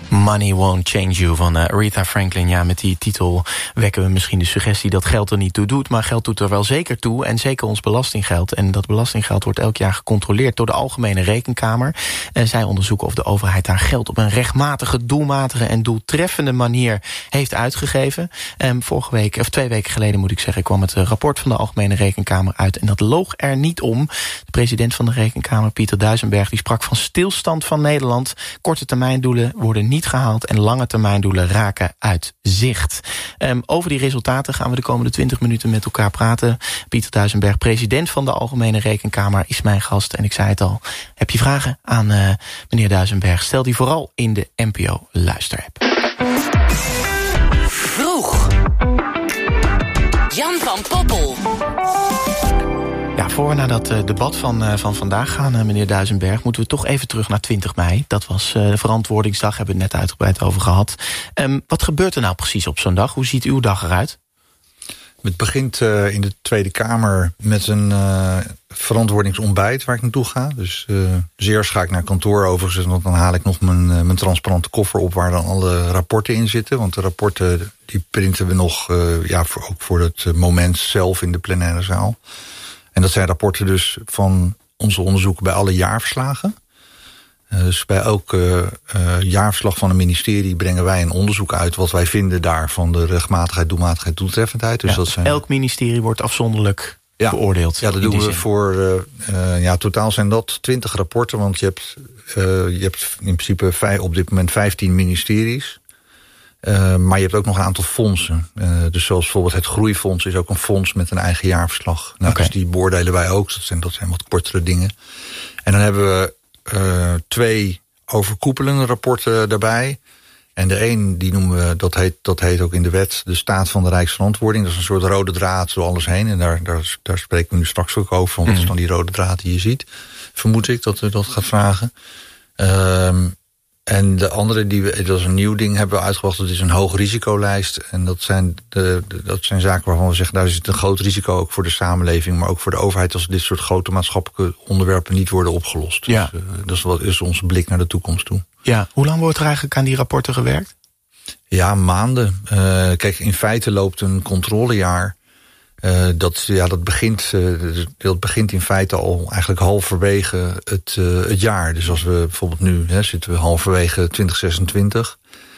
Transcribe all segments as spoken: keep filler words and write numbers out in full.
Money Won't Change You van uh, Aretha Franklin. Ja, met die titel wekken we misschien de suggestie dat geld er niet toe doet. Maar geld doet er wel zeker toe. En zeker ons belastinggeld. En dat belastinggeld wordt elk jaar gecontroleerd door de Algemene Rekenkamer. En zij onderzoeken of de overheid daar geld op een rechtmatige, doelmatige en doeltreffende manier heeft uitgegeven. En vorige week, of twee weken geleden moet ik zeggen, kwam het rapport van de Algemene Rekenkamer uit. En dat loog er niet om. De president van de Rekenkamer, Pieter Duisenberg, die sprak van stilstand van Nederland. Korte termijndoelen worden niet gehaald en lange termijndoelen raken uit zicht. Um, over die resultaten gaan we de komende twintig minuten met elkaar praten. Pieter Duisenberg, president van de Algemene Rekenkamer, is mijn gast. En ik zei het al, heb je vragen aan uh, meneer Duisenberg? Stel die vooral in de N P O Luisterapp. Vroeg. Jan van Poppel. Ja, voor we naar dat uh, debat van, uh, van vandaag gaan, uh, meneer Duisenberg, moeten we toch even terug naar twintig mei. Dat was uh, de verantwoordingsdag, hebben we het net uitgebreid over gehad. Um, wat gebeurt er nou precies op zo'n dag? Hoe ziet uw dag eruit? Het begint uh, in de Tweede Kamer met een uh, verantwoordingsontbijt waar ik naartoe ga. Dus uh, zeer ga ik naar kantoor overigens, want dan haal ik nog mijn, uh, mijn transparante koffer op waar dan alle rapporten in zitten. Want de rapporten die printen we nog uh, ja, voor, ook voor het moment zelf in de plenaire zaal. En dat zijn rapporten dus van onze onderzoeken bij alle jaarverslagen. Uh, dus bij elk uh, uh, jaarverslag van een ministerie brengen wij een onderzoek uit wat wij vinden daar van de rechtmatigheid, doelmatigheid, doeltreffendheid. Dus ja, dat zijn... Elk ministerie wordt afzonderlijk ja, beoordeeld. Ja, dat doen we zin. voor... Uh, uh, ja, totaal zijn dat twintig rapporten, want je hebt, uh, je hebt in principe vijf, op dit moment vijftien ministeries. Uh, maar je hebt ook nog een aantal fondsen. Uh, dus zoals bijvoorbeeld het Groeifonds is ook een fonds met een eigen jaarverslag. Nou, okay. Dus die beoordelen wij ook. Dat zijn, dat zijn wat kortere dingen. En dan hebben we uh, twee overkoepelende rapporten daarbij. En de een, die noemen we, dat heet, dat heet ook in de wet, de staat van de Rijksverantwoording. Dat is een soort rode draad door alles heen. En daar, daar, daar spreken we nu straks ook over. Want mm. dat is dan die rode draad die je ziet. Vermoed ik dat we dat gaat vragen. Um, En de andere, die we, dat is een nieuw ding, hebben we uitgebracht. Dat is een hoogrisicolijst. En dat zijn, de, de, dat zijn zaken waarvan we zeggen, daar zit een groot risico ook voor de samenleving, maar ook voor de overheid als dit soort grote maatschappelijke onderwerpen niet worden opgelost. Ja. Dus, uh, dat is, wat, is onze blik naar de toekomst toe. Ja, hoe lang wordt er eigenlijk aan die rapporten gewerkt? Ja, maanden. Uh, kijk, in feite loopt een controlejaar. Uh, dat, ja, dat, begint, uh, dat begint in feite al eigenlijk halverwege het, uh, het jaar. Dus als we bijvoorbeeld nu hè, zitten we halverwege twintig zesentwintig.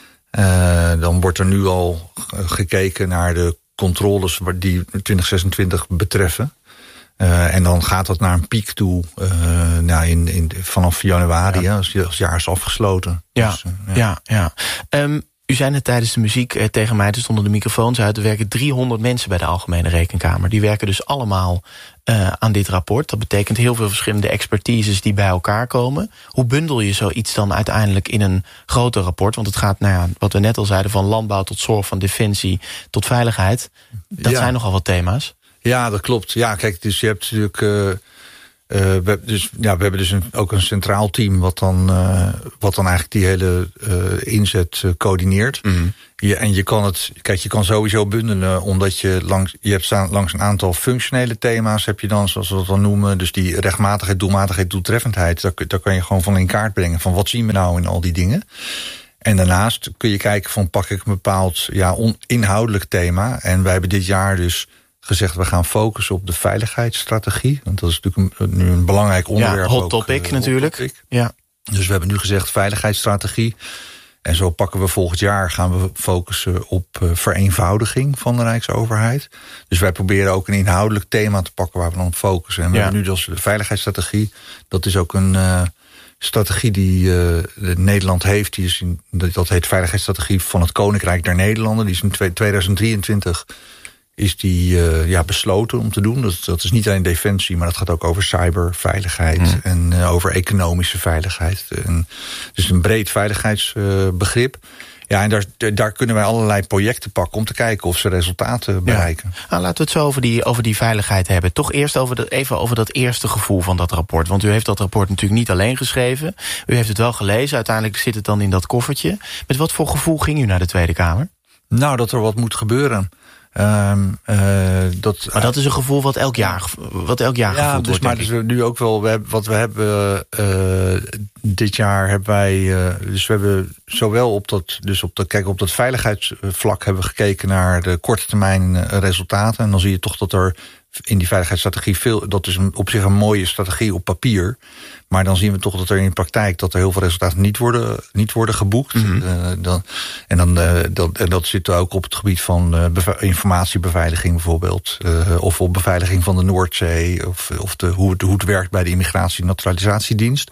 Uh, dan wordt er nu al gekeken naar de controles die twintig zesentwintig betreffen. Uh, en dan gaat dat naar een piek toe uh, nou in, in, vanaf januari, ja. hè, als, als het jaar is afgesloten. Ja, dus, uh, ja. ja, ja. Um, U zei net tijdens de muziek eh, tegen mij, er stonden de microfoons uit, er werken driehonderd mensen bij de Algemene Rekenkamer. Die werken dus allemaal uh, aan dit rapport. Dat betekent heel veel verschillende expertises die bij elkaar komen. Hoe bundel je zoiets dan uiteindelijk in een groter rapport? Want het gaat, nou ja, wat we net al zeiden, van landbouw tot zorg, van defensie tot veiligheid. Dat ja. zijn nogal wat thema's. Ja, dat klopt. Ja, kijk, dus je hebt natuurlijk... Uh... Uh, we, dus, ja, we hebben dus een, ook een centraal team wat dan, uh, wat dan eigenlijk die hele uh, inzet uh, coördineert. Mm-hmm. Je, en je kan het, kijk, je kan sowieso bundelen, omdat je langs, je hebt staan, langs een aantal functionele thema's heb je dan, zoals we dat dan noemen, dus die rechtmatigheid, doelmatigheid, doeltreffendheid, daar, daar kan je gewoon van in kaart brengen van wat zien we nou in al die dingen. En daarnaast kun je kijken van pak ik een bepaald ja, on, inhoudelijk thema. En wij hebben dit jaar dus gezegd, we gaan focussen op de veiligheidsstrategie. Want dat is natuurlijk een, nu een belangrijk onderwerp. Ja, hot topic ook, uh, natuurlijk. Hot topic. Ja. Dus we hebben nu gezegd veiligheidsstrategie. En zo pakken we volgend jaar, gaan we focussen op uh, vereenvoudiging van de Rijksoverheid. Dus wij proberen ook een inhoudelijk thema te pakken waar we dan op focussen. En we ja. hebben nu dus de veiligheidsstrategie. Dat is ook een uh, strategie die uh, Nederland heeft. Die is in, dat heet veiligheidsstrategie van het Koninkrijk der Nederlanden. Die is in tweeduizend drieëntwintig... is die uh, ja, besloten om te doen. Dat, dat is niet alleen defensie, maar dat gaat ook over cyberveiligheid mm. en uh, over economische veiligheid. En, dus een breed veiligheidsbegrip. Uh, ja, en daar, daar kunnen wij allerlei projecten pakken om te kijken of ze resultaten bereiken. Ja. Nou, laten we het zo over die, over die veiligheid hebben. Toch eerst over de, even over dat eerste gevoel van dat rapport. Want u heeft dat rapport natuurlijk niet alleen geschreven. U heeft het wel gelezen. Uiteindelijk zit het dan in dat koffertje. Met wat voor gevoel ging u naar de Tweede Kamer? Nou, dat er wat moet gebeuren. Um, uh, dat, maar dat is een gevoel wat elk jaar, wat elk jaar ja, gevoeld dus, wordt. Maar dus nu ook wel, we hebben, wat we hebben uh, dit jaar hebben wij, uh, dus we hebben zowel op dat, dus op dat, kijk, op dat veiligheidsvlak hebben we gekeken naar de korte termijn resultaten. En dan zie je toch dat er in die veiligheidsstrategie veel, dat is een, op zich een mooie strategie op papier. Maar dan zien we toch dat er in de praktijk dat er heel veel resultaten niet worden, niet worden geboekt. Mm-hmm. Uh, dan, en, dan, uh, dat, en dat zit ook op het gebied van uh, beva- informatiebeveiliging bijvoorbeeld. Uh, of op beveiliging van de Noordzee. Of, of de, hoe, het, hoe het werkt bij de Immigratie- en Naturalisatiedienst.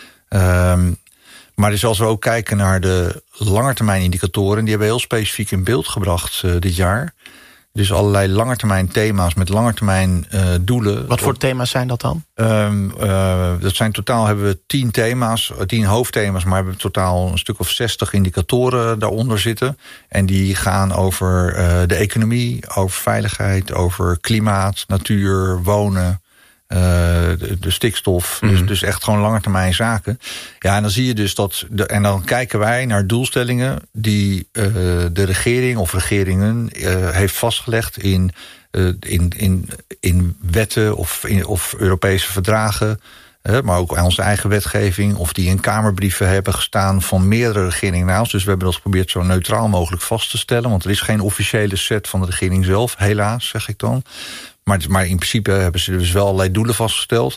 Um, maar dus als we ook kijken naar de langetermijnindicatoren, die hebben we heel specifiek in beeld gebracht uh, dit jaar. Dus allerlei langetermijn thema's met langetermijn uh, doelen. Wat voor thema's zijn dat dan? Um, uh, dat zijn totaal hebben we tien thema's, tien hoofdthema's, maar hebben we totaal een stuk of zestig indicatoren daaronder zitten. En die gaan over uh, de economie, over veiligheid, over klimaat, natuur, wonen. Uh, de, de stikstof, mm. dus, dus echt gewoon langetermijn zaken. Ja, en dan zie je dus dat, de, en dan kijken wij naar doelstellingen die uh, de regering of regeringen uh, heeft vastgelegd in, uh, in, in, in wetten of, in, of Europese verdragen, uh, maar ook aan onze eigen wetgeving, of die in kamerbrieven hebben gestaan van meerdere regeringen naast. Dus we hebben dat geprobeerd zo neutraal mogelijk vast te stellen, want er is geen officiële set van de regering zelf, helaas, zeg ik dan. Maar, maar in principe hebben ze dus wel allerlei doelen vastgesteld.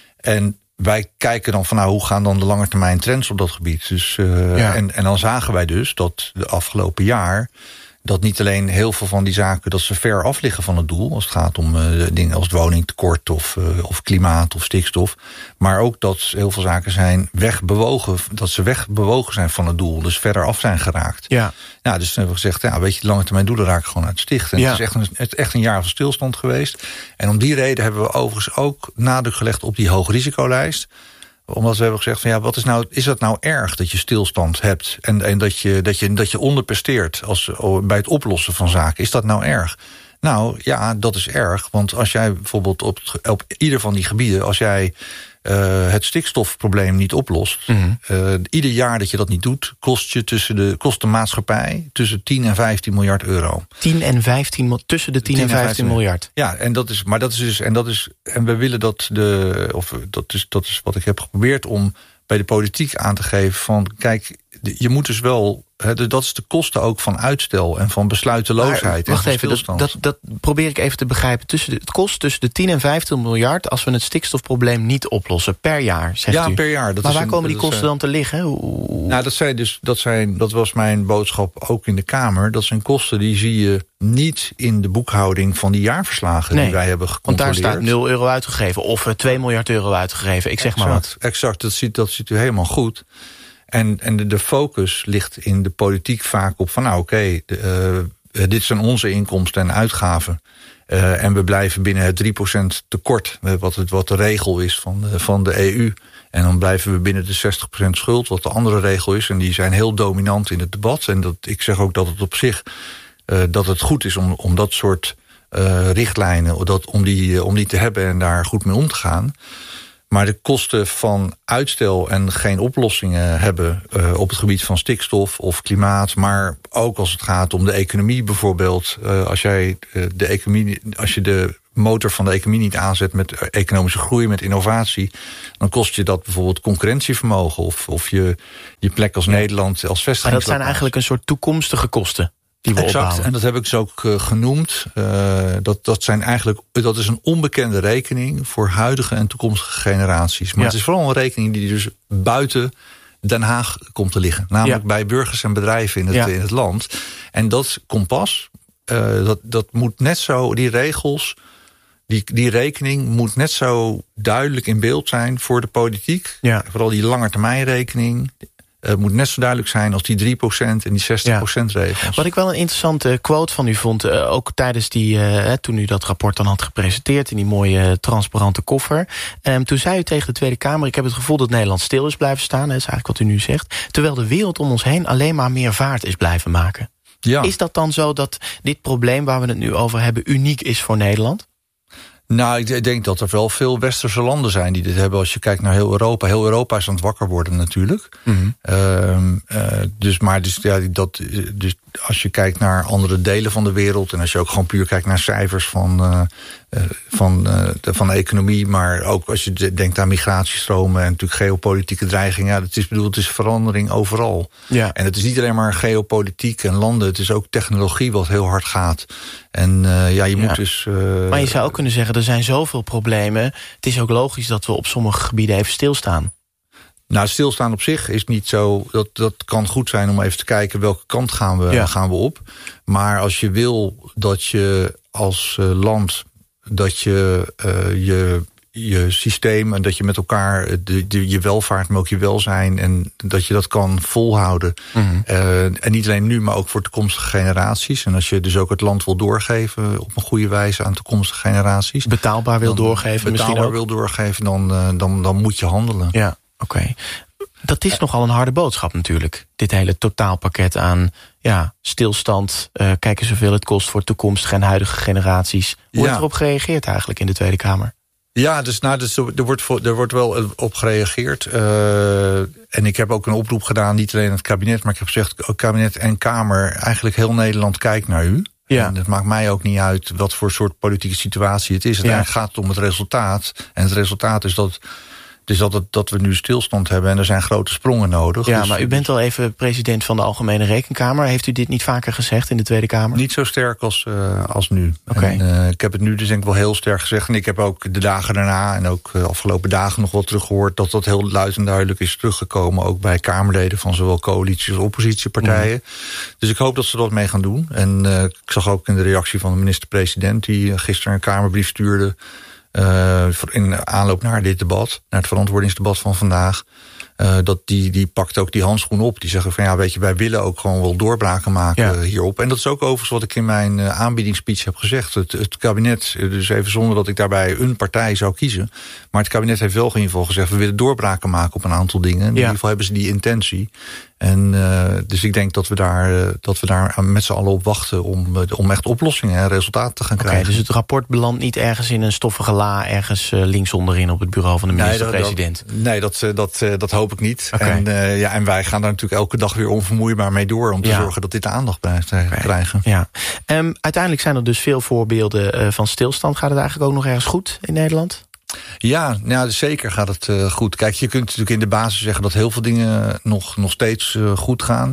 En wij kijken dan van nou, hoe gaan dan de langetermijn trends op dat gebied. Dus, uh, ja. en, en dan zagen wij dus dat de afgelopen jaar dat niet alleen heel veel van die zaken dat ze ver af liggen van het doel, als het gaat om uh, dingen als het woningtekort of, uh, of klimaat of stikstof, maar ook dat heel veel zaken zijn wegbewogen, dat ze wegbewogen zijn van het doel, dus verder af zijn geraakt. Ja. Nou, dus hebben we gezegd, ja, weet je, de lange termijn doelen raken gewoon uit het sticht. En ja. het, is echt een, het is echt een jaar van stilstand geweest. En om die reden hebben we overigens ook nadruk gelegd op die hoogrisicolijst. Omdat we hebben gezegd van ja, wat is nou, is dat nou erg dat je stilstand hebt en, en dat je, dat je, dat je onderpresteert als, bij het oplossen van zaken? Is dat nou erg? Nou ja, dat is erg. Want als jij bijvoorbeeld op, op ieder van die gebieden, als jij uh, het stikstofprobleem niet oplost, mm-hmm. uh, ieder jaar dat je dat niet doet, kost je tussen de, kost de maatschappij tussen tien en vijftien miljard euro. tien en vijftien, tussen de tien, tien en vijftien miljard. Ja, en dat is, maar dat is dus, en dat is, en we willen dat de, of dat is, dat is wat ik heb geprobeerd om bij de politiek aan te geven van, kijk, je moet dus wel, he, dat is de kosten ook van uitstel en van besluiteloosheid. Maar, wacht even, dat, dat, dat probeer ik even te begrijpen. Tussen de, het kost tussen de tien en vijftien miljard als we het stikstofprobleem niet oplossen per jaar, zegt ja, u. per jaar. Dat maar is waar een, komen die kosten zijn, dan te liggen? Hoe... Nou, dat zijn dus, dat zijn, dat was mijn boodschap ook in de Kamer. Dat zijn kosten die zie je niet in de boekhouding van die jaarverslagen nee, die wij hebben gecontroleerd. Want daar staat nul euro uitgegeven of twee miljard euro uitgegeven. Ik zeg exact, maar wat. Exact, dat ziet, dat ziet u helemaal goed. En, en de, de focus ligt in de politiek vaak op van nou oké, okay, uh, dit zijn onze inkomsten en uitgaven. Uh, en we blijven binnen het drie procent tekort, wat, het, wat de regel is van de, van de E U. En dan blijven we binnen de zestig procent schuld, wat de andere regel is. En die zijn heel dominant in het debat. En dat, ik zeg ook dat het op zich uh, dat het goed is om, om dat soort uh, richtlijnen, dat, om, die, om die te hebben en daar goed mee om te gaan. Maar de kosten van uitstel en geen oplossingen hebben uh, op het gebied van stikstof of klimaat, maar ook als het gaat om de economie bijvoorbeeld. Uh, als jij uh, de economie, als je de motor van de economie niet aanzet met economische groei, met innovatie, dan kost je dat bijvoorbeeld concurrentievermogen of, of je, je plek als Nederland als vestigings. Maar dat zijn eigenlijk een soort toekomstige kosten. Exact, opbouwen. En dat heb ik zo ook uh, genoemd. Uh, dat, dat, zijn eigenlijk, dat is een onbekende rekening voor huidige en toekomstige generaties. Maar ja. het is vooral een rekening die dus buiten Den Haag komt te liggen. Namelijk ja. bij burgers en bedrijven in het, ja. in het land. En dat kompas, uh, dat, dat moet net zo, die regels, die, die rekening moet net zo duidelijk in beeld zijn voor de politiek. Ja. Vooral die langetermijnrekening. Het moet net zo duidelijk zijn als die drie procent en die zestig procent ja. regels. Wat ik wel een interessante quote van u vond, uh, ook tijdens die, uh, toen u dat rapport dan had gepresenteerd in die mooie uh, transparante koffer. Um, toen zei u tegen de Tweede Kamer, ik heb het gevoel dat Nederland stil is blijven staan, dat is eigenlijk wat u nu zegt, terwijl de wereld om ons heen alleen maar meer vaart is blijven maken. Ja. Is dat dan zo dat dit probleem waar we het nu over hebben uniek is voor Nederland? Nou, ik denk dat er wel veel westerse landen zijn die dit hebben. Als je kijkt naar heel Europa. Heel Europa is aan het wakker worden natuurlijk. Mm-hmm. Uh, uh, dus, maar dus, ja, dat, dus als je kijkt naar andere delen van de wereld... en als je ook gewoon puur kijkt naar cijfers van, uh, uh, van, uh, de, van de economie... maar ook als je denkt aan migratiestromen en natuurlijk geopolitieke dreigingen... ja, het is bedoeld, het is verandering overal. Ja. En het is niet alleen maar geopolitiek en landen... het is ook technologie wat heel hard gaat. En uh, ja, je ja. moet dus... Uh, maar je zou ook kunnen zeggen, er zijn zoveel problemen. Het is ook logisch dat we op sommige gebieden even stilstaan. Nou, stilstaan op zich is niet zo... Dat, dat kan goed zijn om even te kijken welke kant gaan we, ja. gaan we op. Maar als je wil dat je als uh, land... dat je uh, je, je systeem en dat je met elkaar... De, de, je welvaart, maar ook je welzijn... en dat je dat kan volhouden. Mm-hmm. Uh, en niet alleen nu, maar ook voor toekomstige generaties. En als je dus ook het land wil doorgeven... op een goede wijze aan toekomstige generaties... Betaalbaar wil dan, doorgeven betaalbaar misschien ook. wil doorgeven, dan, uh, dan, dan moet je handelen. Ja. Oké, okay. Dat is nogal een harde boodschap natuurlijk. Dit hele totaalpakket aan ja, stilstand. Uh, kijken zoveel het kost voor toekomstige en huidige generaties. Hoe ja. wordt erop gereageerd eigenlijk in de Tweede Kamer? Ja, dus, nou, dus er, wordt, er wordt wel op gereageerd. Uh, en ik heb ook een oproep gedaan, niet alleen aan het kabinet... maar ik heb gezegd, kabinet en Kamer... eigenlijk heel Nederland kijkt naar u. Ja. En het maakt mij ook niet uit wat voor soort politieke situatie het is. Uiteindelijk ja. gaat het om het resultaat. En het resultaat is dat... Dus dat, het, dat we nu stilstand hebben en er zijn grote sprongen nodig. Ja, dus, maar u bent al even president van de Algemene Rekenkamer. Heeft u dit niet vaker gezegd in de Tweede Kamer? Niet zo sterk als, uh, als nu. Okay. En, uh, ik heb het nu dus denk ik wel heel sterk gezegd. En ik heb ook de dagen daarna en ook de uh, afgelopen dagen nog wel teruggehoord... dat dat heel luid en duidelijk is teruggekomen. Ook bij Kamerleden van zowel coalitie- als oppositiepartijen. Mm. Dus ik hoop dat ze dat mee gaan doen. En uh, ik zag ook in de reactie van de minister-president... die gisteren een Kamerbrief stuurde... Uh, in aanloop naar dit debat, naar het verantwoordingsdebat van vandaag... Uh, dat die, die pakt ook die handschoen op. Die zeggen van ja, weet je, wij willen ook gewoon wel doorbraken maken ja. hierop. En dat is ook overigens wat ik in mijn uh, aanbiedingsspeech heb gezegd. Het, het kabinet, dus even zonder dat ik daarbij een partij zou kiezen... maar het kabinet heeft wel in ieder geval gezegd... we willen doorbraken maken op een aantal dingen. In ja. ieder geval hebben ze die intentie. En uh, dus ik denk dat we daar, uh, dat we daar met z'n allen op wachten... om, uh, om echt oplossingen en resultaten te gaan okay, krijgen. Dus het rapport belandt niet ergens in een stoffige la... ergens uh, links onderin op het bureau van de minister-president? Nee, dat, dat, dat, uh, dat hoop ik niet. Okay. En, uh, ja, en wij gaan daar natuurlijk elke dag weer onvermoeibaar mee door... om te ja. zorgen dat dit de aandacht blijft uh, okay. krijgen. Ja. Um, uiteindelijk zijn er dus veel voorbeelden uh, van stilstand. Gaat het eigenlijk ook nog ergens goed in Nederland? Ja, nou, zeker gaat het uh, goed. Kijk, je kunt natuurlijk in de basis zeggen... dat heel veel dingen nog, nog steeds uh, goed gaan.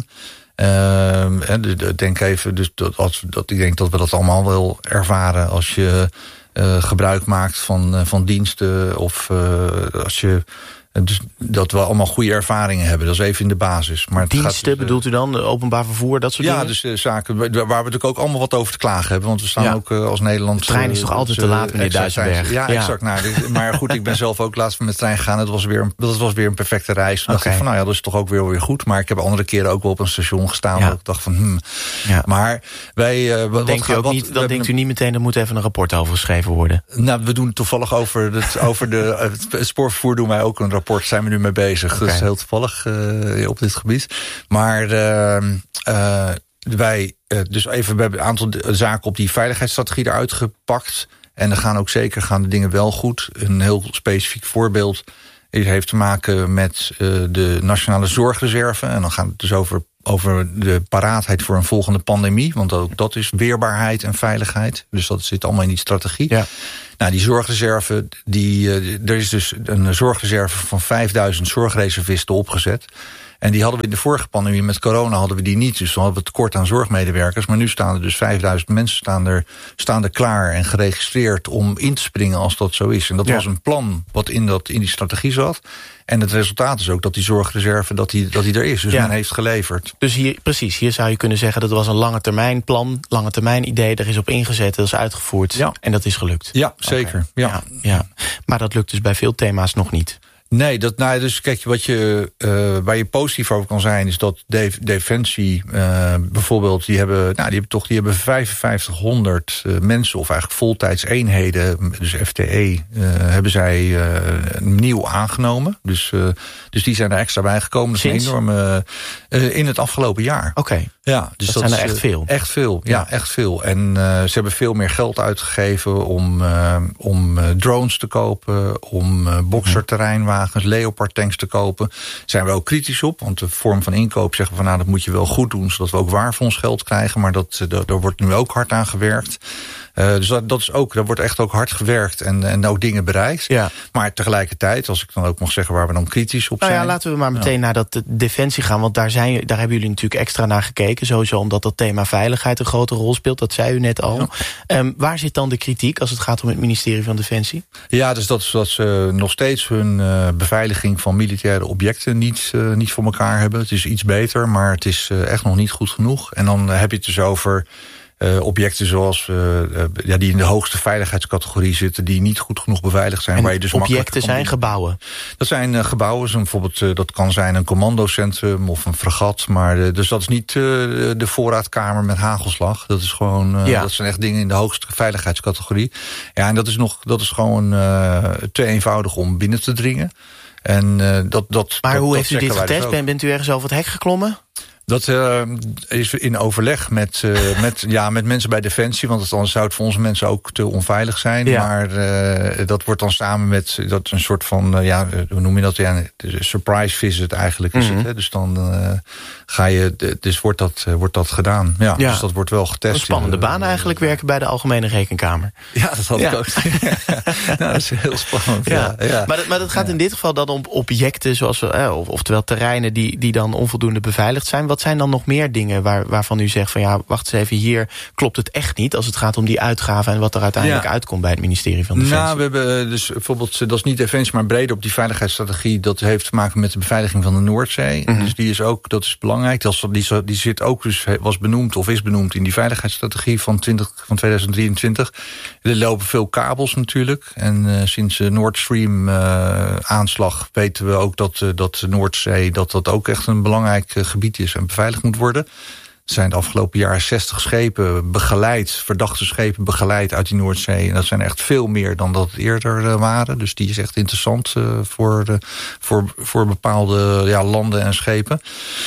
Uh, denk even, dus dat, als, dat, ik denk dat we dat allemaal wel ervaren... als je uh, gebruik maakt van, uh, van diensten... of uh, als je... Dus dat we allemaal goede ervaringen hebben. Dat is even in de basis. Maar het diensten gaat dus, bedoelt u dan? Openbaar vervoer, dat soort ja, dingen? Ja, dus uh, zaken waar we natuurlijk ook allemaal wat over te klagen hebben. Want we staan ja. ook uh, als Nederland... De trein is toch altijd te laat, meneer Duisenberg? Ja, ja, exact. Nou, dit, maar goed, ik ben zelf ook laatst met de trein gegaan. Dat was weer een, dat was weer een perfecte reis. Toen okay. dacht ik van, nou ja, dat is toch ook weer, weer goed. Maar ik heb andere keren ook wel op een station gestaan. Ja. Dat ik dacht van, hmm. Ja. Maar wij... Uh, wat, denkt u ook wat, niet, dan we, denkt u niet meteen, er moet even een rapport over geschreven worden? Nou, we doen toevallig over, het, over de, het spoorvervoer doen wij ook een rapport. Zijn we nu mee bezig. Okay. Dat is heel toevallig uh, op dit gebied. Maar uh, uh, wij, uh, dus even, we hebben een aantal zaken op die veiligheidsstrategie eruit gepakt. En er gaan ook zeker gaan de dingen wel goed. Een heel specifiek voorbeeld heeft te maken met uh, de nationale zorgreserve. En dan gaat het dus over, over de paraatheid voor een volgende pandemie. Want ook dat is weerbaarheid en veiligheid. Dus dat zit allemaal in die strategie. Ja. Nou, die zorgreserve, die, uh, er is dus een zorgreserve van vijfduizend zorgreservisten opgezet. En die hadden we in de vorige pandemie met corona hadden we die niet. Dus dan hadden we tekort aan zorgmedewerkers. Maar nu staan er dus vijfduizend mensen staan er, staan er klaar en geregistreerd om in te springen als dat zo is. En dat ja. was een plan wat in, dat, in die strategie zat. En het resultaat is ook dat die zorgreserve dat die, dat die er is. Dus ja. men heeft geleverd. Dus hier, precies, hier zou je kunnen zeggen dat was een lange termijn plan, lange termijn idee. Er is op ingezet, dat is uitgevoerd ja. en dat is gelukt. Ja, zeker. Okay. Ja. Ja, ja. Maar dat lukt dus bij veel thema's nog niet. Nee, dat, nou, dus kijk, wat je, uh, waar je positief over kan zijn, is dat de, Defensie uh, bijvoorbeeld, die hebben, nou, die hebben toch, die hebben vijfenvijftighonderd uh, mensen, of eigenlijk voltijds eenheden, dus F T E, uh, hebben zij uh, nieuw aangenomen. Dus, uh, dus die zijn er extra bij gekomen. Dat is een enorme uh, in het afgelopen jaar. Oké. Okay. Ja, dus dat, dat zijn er is, echt veel. Echt veel, ja, ja echt veel. En uh, ze hebben veel meer geld uitgegeven om, uh, om uh, drones te kopen, om uh, bokserterreinwagens vrachtwagens, Leopard tanks te kopen. Daar zijn we ook kritisch op, want de vorm van inkoop zeggen we van nou, dat moet je wel goed doen, zodat we ook waar voor ons geld krijgen. Maar dat, daar wordt nu ook hard aan gewerkt. Uh, dus dat, dat is ook, daar wordt echt ook hard gewerkt en, en ook dingen bereikt. Ja. Maar tegelijkertijd, als ik dan ook mag zeggen waar we dan kritisch op nou zijn. Ja, laten we maar meteen ja. naar dat Defensie gaan, want daar, zijn, daar hebben jullie natuurlijk extra naar gekeken. Sowieso omdat dat thema veiligheid een grote rol speelt, dat zei u net al. Ja. Um, waar zit dan de kritiek als het gaat om het ministerie van Defensie? Ja, dus dat, is dat ze nog steeds hun uh, beveiliging van militaire objecten niet, uh, niet voor elkaar hebben. Het is iets beter, maar het is uh, echt nog niet goed genoeg. En dan uh, heb je het dus over Uh, objecten zoals uh, uh, ja, die in de hoogste veiligheidscategorie zitten, die niet goed genoeg beveiligd zijn. En waar je dus objecten zijn gebouwen? Dat zijn uh, gebouwen, zo bijvoorbeeld uh, dat kan zijn een commandocentrum of een fregat. Maar uh, dus dat is niet uh, de voorraadkamer met hagelslag. Dat is gewoon uh, ja. dat zijn echt dingen in de hoogste veiligheidscategorie. Ja, en dat is nog dat is gewoon uh, te eenvoudig om binnen te dringen. En uh, dat dat. Maar dat, hoe dat heeft u dit getest? Ben, bent u ergens over het hek geklommen? Dat uh, is in overleg met, uh, met, ja, met mensen bij Defensie. Want anders zou het voor onze mensen ook te onveilig zijn. Ja. Maar uh, dat wordt dan samen met dat een soort van, uh, ja, hoe noem je dat? Ja, surprise visit eigenlijk is mm-hmm. het. Hè? Dus dan uh, ga je, dus wordt dat, uh, wordt dat gedaan. Ja, ja. Dus dat wordt wel getest. Een spannende baan eigenlijk werken bij de Algemene Rekenkamer. Ja, dat had ja. ik ook. Nou, dat is heel spannend. Ja. Ja. Ja. Maar, dat, maar dat gaat ja. in dit geval dan om objecten, zoals we, eh, of, oftewel terreinen die, die dan onvoldoende beveiligd zijn. Wat zijn dan nog meer dingen waar, waarvan u zegt van ja, wacht eens even, hier klopt het echt niet als het gaat om die uitgaven en wat er uiteindelijk ja. uitkomt bij het ministerie van Defensie? Nou, we hebben dus bijvoorbeeld, dat is niet Defensie, maar breder op die veiligheidsstrategie, dat heeft te maken met de beveiliging van de Noordzee. Mm-hmm. Dus die is ook, dat is belangrijk. Dat, die, die zit ook dus, was benoemd of is benoemd in die veiligheidsstrategie van, twintig, van tweeduizend drieëntwintig. Er lopen veel kabels natuurlijk. En uh, sinds de Nord Stream uh, aanslag weten we ook dat, uh, dat de Noordzee, dat dat ook echt een belangrijk uh, gebied is en beveiligd moet worden. Er zijn de afgelopen jaren zestig schepen begeleid, verdachte schepen begeleid uit die Noordzee. En dat zijn echt veel meer dan dat het eerder waren. Dus die is echt interessant uh, voor, de, voor, voor bepaalde ja, landen en schepen.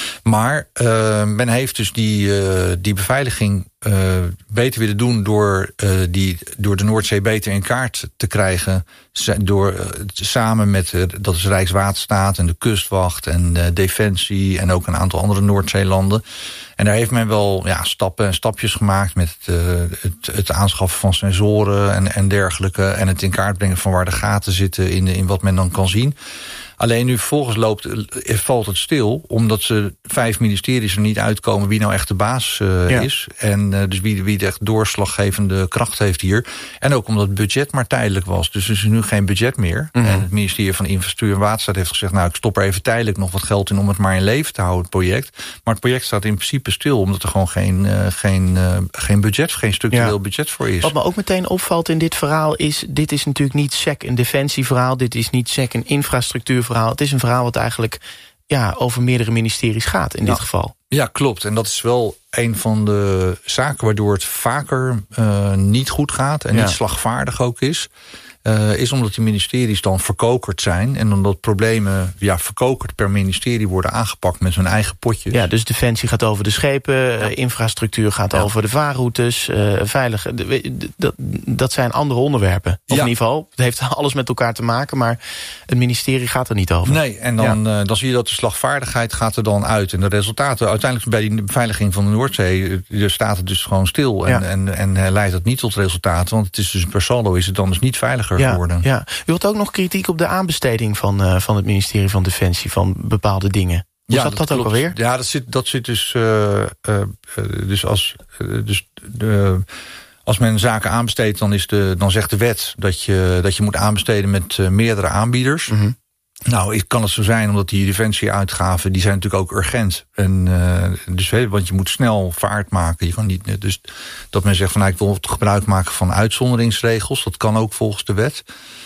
Maar uh, men heeft dus die, uh, die beveiliging uh, beter willen doen door, uh, die, door de Noordzee beter in kaart te krijgen. Door uh, samen met, uh, dat is Rijkswaterstaat en de Kustwacht en uh, Defensie en ook een aantal andere Noordzeelanden. En daar heeft men wel ja, stappen en stapjes gemaakt met uh, het, het aanschaffen van sensoren en, en dergelijke. En het in kaart brengen van waar de gaten zitten in, in wat men dan kan zien. Alleen nu vervolgens loopt, valt het stil, omdat ze vijf ministeries er niet uitkomen wie nou echt de baas uh, ja. is. En uh, dus wie, wie de echt doorslaggevende kracht heeft hier. En ook omdat het budget maar tijdelijk was. Dus er is nu geen budget meer. Mm-hmm. En het ministerie van Infrastructuur en Waterstaat heeft gezegd, nou ik stop er even tijdelijk nog wat geld in om het maar in leven te houden, het project. Maar het project staat in principe stil, omdat er gewoon geen, uh, geen, uh, geen budget, geen structureel ja. budget voor is. Wat me ook meteen opvalt in dit verhaal is, dit is natuurlijk niet sec een defensieverhaal, dit is niet sec een infrastructuur verhaal. Het is een verhaal wat eigenlijk ja, over meerdere ministeries gaat in ja. dit geval. Ja, klopt. En dat is wel een van de zaken waardoor het vaker uh, niet goed gaat en ja. niet slagvaardig ook is. Uh, is omdat die ministeries dan verkokerd zijn. En omdat problemen ja, verkokerd per ministerie worden aangepakt met hun eigen potjes. Ja, dus Defensie gaat over de schepen, ja. uh, infrastructuur gaat ja. over de vaarroutes, uh, veilig. Dat, dat zijn andere onderwerpen. Of ja. in ieder geval, het heeft alles met elkaar te maken, maar het ministerie gaat er niet over. Nee, en dan, ja. uh, dan zie je dat de slagvaardigheid gaat er dan uit. En de resultaten, uiteindelijk bij die beveiliging van de Noordzee, er staat het dus gewoon stil. En, ja. en, en, en leidt dat niet tot resultaten, want het is dus per saldo is het dan dus niet veiliger. Ja, ja. U had ook nog kritiek op de aanbesteding van, uh, van het ministerie van Defensie van bepaalde dingen. Hoe ja, zat dat, dat ook alweer? Ja, dat zit, dat zit dus, uh, uh, dus als, uh, dus de, als men zaken aanbesteedt, dan, is de, dan zegt de wet dat je, dat je moet aanbesteden met uh, meerdere aanbieders. Mm-hmm. Nou, kan het zo zijn, omdat die defensieuitgaven, die zijn natuurlijk ook urgent. En, uh, dus, want je moet snel vaart maken. Je kan niet, dus dat men zegt van, nou, ik wil gebruik maken van uitzonderingsregels. Dat kan ook volgens de wet.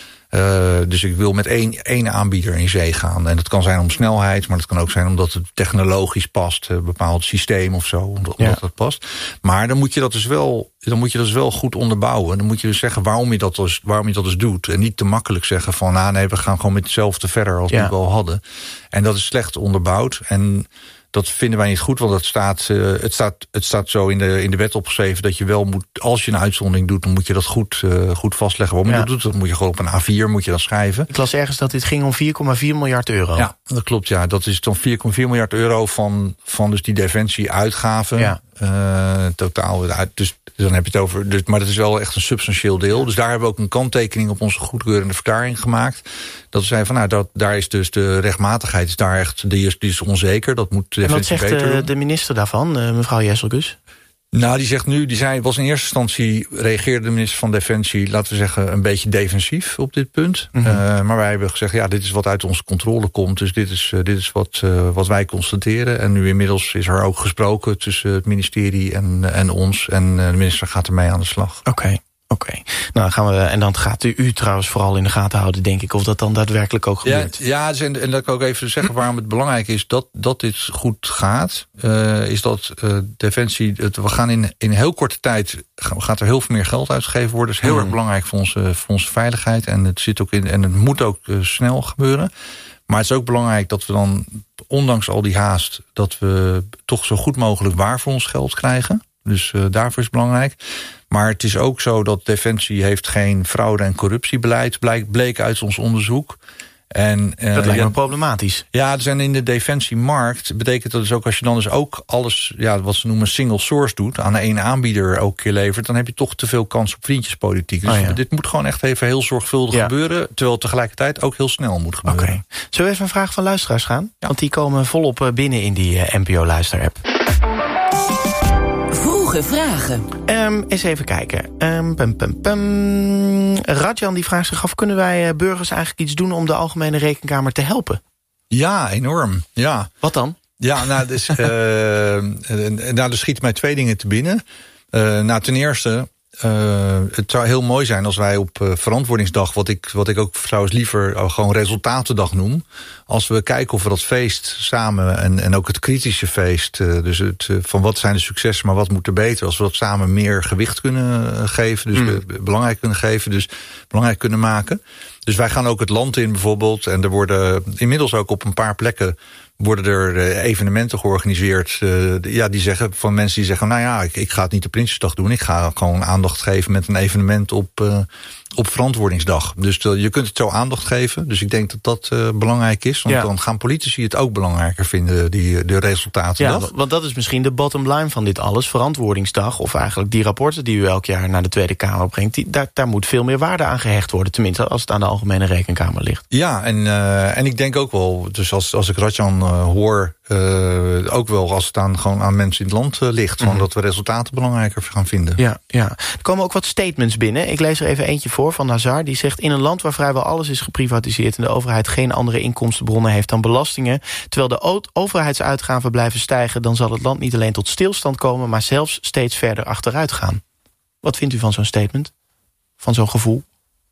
Uh, dus ik wil met één, één aanbieder in zee gaan. En dat kan zijn om snelheid, maar dat kan ook zijn omdat het technologisch past. Een bepaald systeem of zo, omdat ja. dat past. Maar dan moet je dat dus wel, dan moet je dat dus wel goed onderbouwen. Dan moet je dus zeggen waarom je dat dus, waarom je dat dus doet. En niet te makkelijk zeggen van, nou nee, we gaan gewoon met hetzelfde verder als ja. we wel hadden. En dat is slecht onderbouwd. En Dat vinden wij niet goed, want het staat, uh, het staat, het staat zo in de, in de wet opgeschreven dat je wel moet, als je een uitzondering doet, dan moet je dat goed, uh, goed vastleggen. Waarom ja. je dat doet, dat moet je gewoon op een A vier moet je dat schrijven. Ik las ergens dat dit ging om vier komma vier miljard euro. Ja, dat klopt. Ja, dat is dan vier komma vier miljard euro van, van dus die defensie-uitgaven. Ja. Uh, totaal. Dus dan heb je het over. Dus, maar dat is wel echt een substantieel deel. Dus daar hebben we ook een kanttekening op onze goedkeurende verklaring gemaakt. Dat we zeiden van nou, dat, daar is dus de rechtmatigheid is daar echt, die is, die is onzeker. Dat moet de en wat zegt de, de minister daarvan, uh, mevrouw Jesselgus? Nou, die zegt nu, die zei, was in eerste instantie reageerde de minister van Defensie, laten we zeggen, een beetje defensief op dit punt. Mm-hmm. Uh, maar wij hebben gezegd, ja, dit is wat uit onze controle komt. Dus dit is, uh, dit is wat, uh, wat wij constateren. En nu inmiddels is er ook gesproken tussen het ministerie en, en ons. En uh, de minister gaat ermee aan de slag. Oké. Okay. Oké, okay. Nou gaan we en dan gaat u, u trouwens vooral in de gaten houden, denk ik, of dat dan daadwerkelijk ook gebeurt. Ja, ja en, en dat ik ook even zeggen waarom het belangrijk is dat, dat dit goed gaat, uh, is dat uh, Defensie, het, we gaan in, in heel korte tijd, gaat er heel veel meer geld uitgegeven worden. Dat is heel mm. erg belangrijk voor onze, voor onze veiligheid en het zit ook in en het moet ook uh, snel gebeuren. Maar het is ook belangrijk dat we dan, ondanks al die haast, dat we toch zo goed mogelijk waar voor ons geld krijgen. Dus uh, daarvoor is het belangrijk. Maar het is ook zo dat Defensie heeft geen fraude- en corruptiebeleid, bleek, bleek uit ons onderzoek. En, uh, dat lijkt me ja, problematisch. Ja, dus en in de defensiemarkt betekent dat dus ook als je dan dus ook alles, ja, wat ze noemen single source doet, aan één aanbieder ook keer levert, dan heb je toch te veel kans op vriendjespolitiek. Dus oh ja. dit moet gewoon echt even heel zorgvuldig ja. gebeuren, terwijl het tegelijkertijd ook heel snel moet gebeuren. Oké. Okay. Zullen we even een vraag van luisteraars gaan? Ja. Want die komen volop binnen in die uh, N P O-luister-app. Vragen. Um, eens even kijken. Um, pum, pum, pum. Radjan die vraagt zich af, kunnen wij uh, burgers eigenlijk iets doen om de Algemene Rekenkamer te helpen? Ja, enorm. Ja. Wat dan? Ja, nou, dus, uh, nou, er schieten mij twee dingen te binnen. Uh, nou, ten eerste, uh, het zou heel mooi zijn als wij op uh, verantwoordingsdag, wat ik, wat ik ook trouwens liever uh, gewoon resultatendag noem, als we kijken of we dat feest samen en, en ook het kritische feest, uh, dus het, uh, van wat zijn de successen, maar wat moet er beter, als we dat samen meer gewicht kunnen uh, geven, dus mm. be, belangrijk kunnen geven, dus belangrijk kunnen maken. Dus wij gaan ook het land in bijvoorbeeld, en er worden inmiddels ook op een paar plekken worden er uh, evenementen georganiseerd, uh, ja, die zeggen, van mensen die zeggen, nou ja, ik, ik ga het niet op Prinsjesdag doen, ik ga gewoon aandacht geven met een evenement op, uh, op verantwoordingsdag. Dus uh, je kunt het zo aandacht geven, dus ik denk dat dat uh, belangrijk is, want ja. dan gaan politici het ook belangrijker vinden, die, de resultaten. Ja, want dat is misschien de bottom line van dit alles, verantwoordingsdag, of eigenlijk die rapporten die u elk jaar naar de Tweede Kamer brengt, die, daar, daar moet veel meer waarde aan gehecht worden, tenminste als het aan de Algemene Rekenkamer ligt. Ja, en, uh, en ik denk ook wel, dus als, als ik Radjan uh, hoor, uh, ook wel als het aan, gewoon aan mensen in het land uh, ligt, mm-hmm. van dat we resultaten belangrijker gaan vinden. Ja, ja. Er komen ook wat statements binnen. Ik lees er even eentje voor van Nazar. Die zegt, in een land waar vrijwel alles is geprivatiseerd en de overheid geen andere inkomstenbronnen heeft dan belastingen, terwijl de overheidsuitgaven blijven stijgen, dan zal het land niet alleen tot stilstand komen, maar zelfs steeds verder achteruit gaan. Wat vindt u van zo'n statement? Van zo'n gevoel?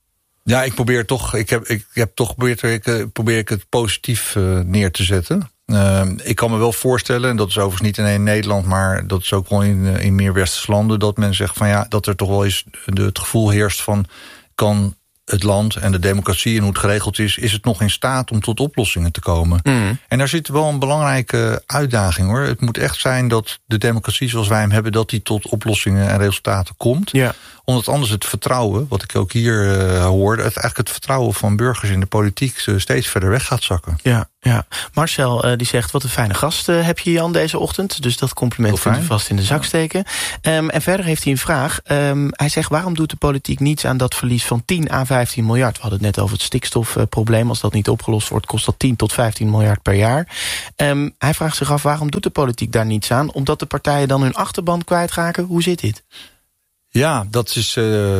Ja, ik probeer toch, ik heb, ik heb toch probeer, ik, probeer ik het positief uh, neer te zetten. Uh, ik kan me wel voorstellen, en dat is overigens niet alleen in Nederland, maar dat is ook wel in, in meer westerse landen, dat men zegt van ja, dat er toch wel eens de, het gevoel heerst van, kan het land en de democratie en hoe het geregeld is, is het nog in staat om tot oplossingen te komen. Mm. En daar zit wel een belangrijke uitdaging hoor. Het moet echt zijn dat de democratie zoals wij hem hebben, dat die tot oplossingen en resultaten komt. Ja. Omdat anders het vertrouwen, wat ik ook hier uh, hoorde, het, eigenlijk het vertrouwen van burgers in de politiek uh, steeds verder weg gaat zakken. Ja, ja. Marcel uh, die zegt, wat een fijne gast uh, heb je Jan deze ochtend. Dus dat compliment kunt u vast in de zak steken. Um, en verder heeft hij een vraag. Um, hij zegt, waarom doet de politiek niets aan dat verlies van tien à vijftien miljard? We hadden het net over het stikstofprobleem. Als dat niet opgelost wordt, kost dat tien tot vijftien miljard per jaar. Um, hij vraagt zich af, waarom doet de politiek daar niets aan? Omdat de partijen dan hun achterban kwijtraken? Hoe zit dit? Ja, dat is uh,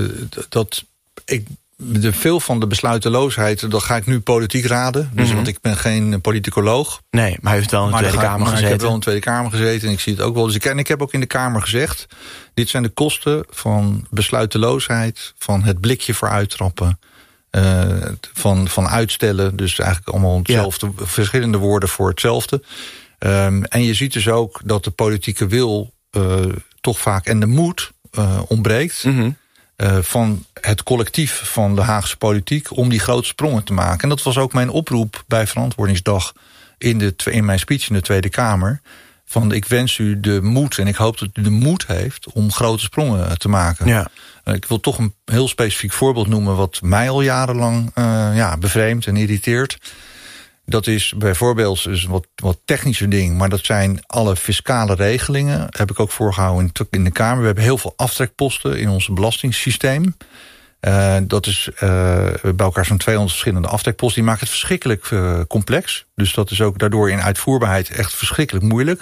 dat ik de veel van de besluiteloosheid, dat ga ik nu politiek raden. Dus, mm-hmm. Want ik ben geen politicoloog. Nee, maar hij heeft wel in de Tweede Kamer gezeten. Ik heb wel in de Tweede Kamer gezeten en ik zie het ook wel. Dus ik, en ik heb ook in de Kamer gezegd, dit zijn de kosten van besluiteloosheid, van het blikje voor uittrappen, uh, van, van uitstellen. Dus eigenlijk allemaal hetzelfde, ja. verschillende woorden voor hetzelfde. Um, en je ziet dus ook dat de politieke wil uh, toch vaak en de moed uh, ontbreekt. Mm-hmm. Uh, van het collectief van de Haagse politiek om die grote sprongen te maken. En dat was ook mijn oproep bij Verantwoordingsdag in, de, in mijn speech in de Tweede Kamer, van ik wens u de moed en ik hoop dat u de moed heeft om grote sprongen te maken. Ja. Ik wil toch een heel specifiek voorbeeld noemen wat mij al jarenlang uh, ja, bevreemdt en irriteert. Dat is bijvoorbeeld dus een wat, wat technische ding, maar dat zijn alle fiscale regelingen. Dat heb ik ook voorgehouden in, in de Kamer. We hebben heel veel aftrekposten in ons belastingssysteem. Uh, dat is uh, bij elkaar zo'n tweehonderd verschillende aftrekposten. Die maken het verschrikkelijk uh, complex. Dus dat is ook daardoor in uitvoerbaarheid echt verschrikkelijk moeilijk.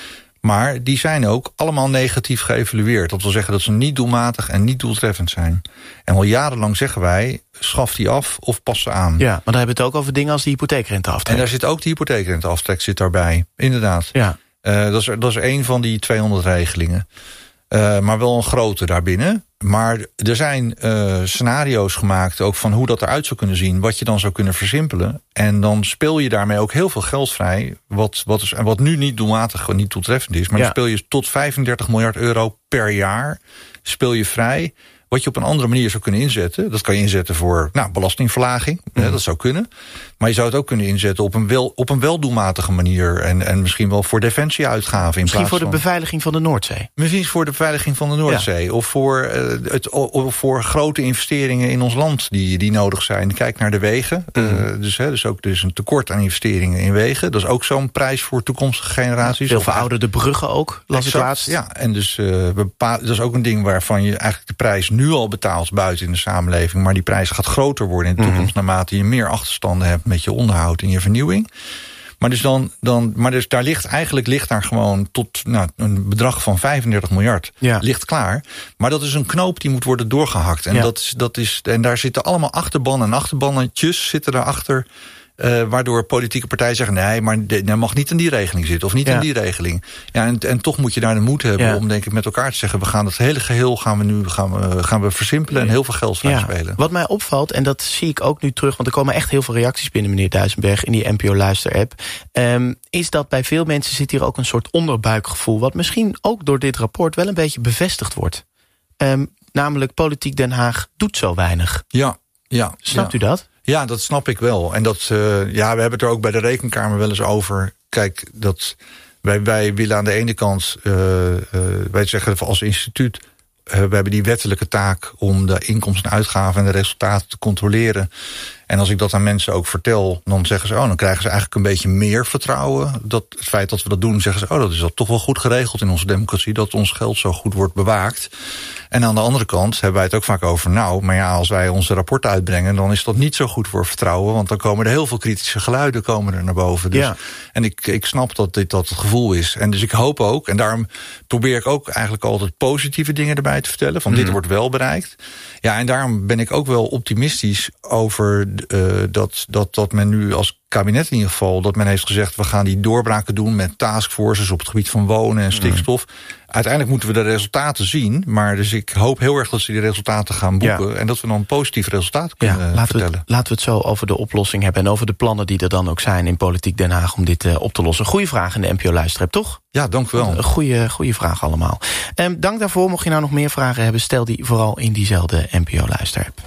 Maar die zijn ook allemaal negatief geëvalueerd. Dat wil zeggen dat ze niet doelmatig en niet doeltreffend zijn. En al jarenlang zeggen wij, schaf die af of pas ze aan. Ja, maar dan hebben we het ook over dingen als de hypotheekrenteaftrek. En daar zit ook de hypotheekrenteaftrek zit daarbij, inderdaad. Ja. Uh, dat, is, dat is één van die tweehonderd regelingen. Uh, maar wel een grote daarbinnen. Maar er zijn uh, scenario's gemaakt ook van hoe dat eruit zou kunnen zien, wat je dan zou kunnen versimpelen. En dan speel je daarmee ook heel veel geld vrij, wat, wat, is, wat nu niet doelmatig, niet doeltreffend is. Maar ja. dan speel je tot vijfendertig miljard euro per jaar speel je vrij, wat je op een andere manier zou kunnen inzetten. Dat kan je inzetten voor nou, belastingverlaging, mm. hè, dat zou kunnen. Maar je zou het ook kunnen inzetten op een, wel, op een weldoelmatige manier. En, en misschien wel voor defensieuitgaven. In misschien plaats voor de van, beveiliging van de Noordzee. Misschien voor de beveiliging van de Noordzee. Ja. Of, voor, uh, het, of voor grote investeringen in ons land die, die nodig zijn. Kijk naar de wegen. Mm. Uh, dus, hè, dus ook dus een tekort aan investeringen in wegen. Dat is ook zo'n prijs voor toekomstige generaties. Veel verouderde bruggen ook, las exact, ik laatst. Ja, en dus uh, bepaal, dat is ook een ding waarvan je eigenlijk de prijs nu al betaalt buiten in de samenleving. Maar die prijs gaat groter worden in de toekomst, mm. naarmate je meer achterstanden hebt met je onderhoud en je vernieuwing. Maar dus dan, dan maar dus daar ligt eigenlijk ligt daar gewoon tot nou, een bedrag van vijfendertig miljard ja. ligt klaar. Maar dat is een knoop die moet worden doorgehakt. En ja. dat is, dat is en daar zitten allemaal achterbannen en achterbannetjes zitten daarachter. Uh, waardoor politieke partijen zeggen, nee, maar de, nou mag niet in die regeling zitten of niet ja. in die regeling. Ja, en, en toch moet je daar de moed hebben ja. om denk ik met elkaar te zeggen, we gaan het hele geheel gaan we nu gaan we, gaan we versimpelen en heel veel geld vrij spelen. Ja. Wat mij opvalt, en dat zie ik ook nu terug, want er komen echt heel veel reacties binnen, meneer Duisenberg, in die N P O-luister-app, um, is dat bij veel mensen zit hier ook een soort onderbuikgevoel, wat misschien ook door dit rapport wel een beetje bevestigd wordt. Um, namelijk, politiek Den Haag doet zo weinig. Ja, ja. Snapt ja. u dat? Ja, dat snap ik wel. En dat, uh, ja, we hebben het er ook bij de Rekenkamer wel eens over. Kijk, dat wij, wij willen aan de ene kant, uh, uh, wij zeggen als instituut, uh, we hebben die wettelijke taak om de inkomsten en uitgaven en de resultaten te controleren. En als ik dat aan mensen ook vertel, dan zeggen ze, oh, dan krijgen ze eigenlijk een beetje meer vertrouwen. Dat het feit dat we dat doen, zeggen ze, oh, dat is dat toch wel goed geregeld in onze democratie, dat ons geld zo goed wordt bewaakt. En aan de andere kant hebben wij het ook vaak over, nou, maar ja, als wij onze rapport uitbrengen, dan is dat niet zo goed voor vertrouwen, want dan komen er heel veel kritische geluiden komen er naar boven. Dus, ja. En ik, ik snap dat dit dat het gevoel is. En dus ik hoop ook, en daarom probeer ik ook eigenlijk altijd positieve dingen erbij te vertellen, van mm. dit wordt wel bereikt. Ja, en daarom ben ik ook wel optimistisch over uh, dat, dat, dat men nu als kabinet in ieder geval, dat men heeft gezegd, we gaan die doorbraken doen met taskforces op het gebied van wonen en stikstof. Mm. Uiteindelijk moeten we de resultaten zien, maar dus ik hoop heel erg dat ze die resultaten gaan boeken. Ja. En dat we dan positieve resultaten kunnen ja, laten vertellen. We, laten we het zo over de oplossing hebben en over de plannen die er dan ook zijn in Politiek Den Haag om dit uh, op te lossen. Goeie vraag in de N P O-luisterrep, toch? Ja, dank u wel. Een goede, goede vraag allemaal. Um, dank daarvoor. Mocht je nou nog meer vragen hebben, stel die vooral in diezelfde N P O-luisterapp.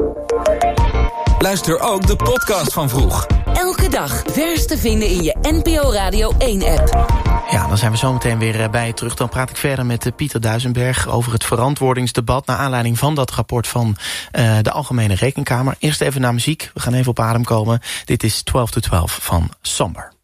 Luister ook de podcast van Vroeg. Elke dag vers te vinden in je N P O Radio één-app. Ja, dan zijn we zo meteen weer bij je terug. Dan praat ik verder met Pieter Duisenberg over het verantwoordingsdebat naar aanleiding van dat rapport van uh, de Algemene Rekenkamer. Eerst even naar muziek. We gaan even op adem komen. Dit is twaalf to twaalf van Somber.